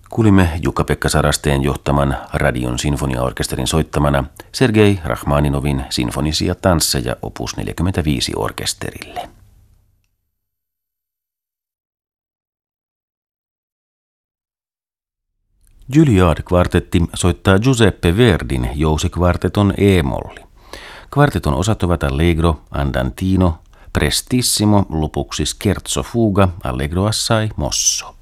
Kuulimme Jukka-Pekka Sarasteen johtaman Radion sinfoniaorkesterin soittamana Sergei Rachmaninovin sinfonisia tansseja opus 45 orkesterille. Juilliard-kvartetti soittaa Giuseppe Verdin jousikvarteton E-molli. Kvarteton osat ovat Allegro, Andantino, Prestissimo, lopuksi Scherzo fuga, Allegro assai, mosso.